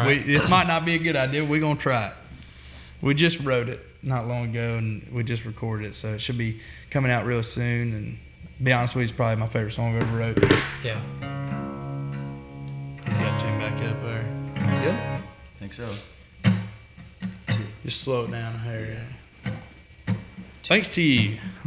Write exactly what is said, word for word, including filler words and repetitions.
right. we, this might not be a good idea. We're gonna try it. We just wrote it not long ago, and we just recorded it, so it should be coming out real soon. And to be honest with you, it's probably my favorite song I've ever wrote. Yeah. He's got tune back up there. Yep. I think so. Just slow it down here. Thanks to you.